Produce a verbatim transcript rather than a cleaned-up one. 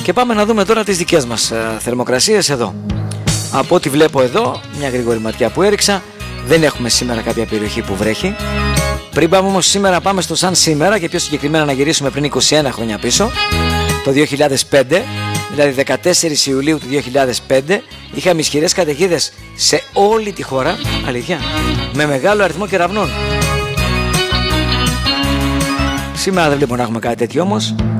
Και πάμε να δούμε τώρα τις δικές μας ε, θερμοκρασίες εδώ. Από ό,τι βλέπω εδώ, μια γρήγορη ματιά που έριξα, δεν έχουμε σήμερα κάποια περιοχή που βρέχει. Πριν πάμε όμως σήμερα, πάμε στο σαν σήμερα και πιο συγκεκριμένα να γυρίσουμε πριν είκοσι ένα χρόνια πίσω, το δύο χιλιάδες πέντε, δηλαδή δεκατέσσερις Ιουλίου του δύο χιλιάδες πέντε, είχαμε ισχυρές καταιγίδες σε όλη τη χώρα, αλήθεια, με μεγάλο αριθμό κεραυνών. Σήμερα δεν βλέπω να έχουμε κάτι τέτοιο όμως.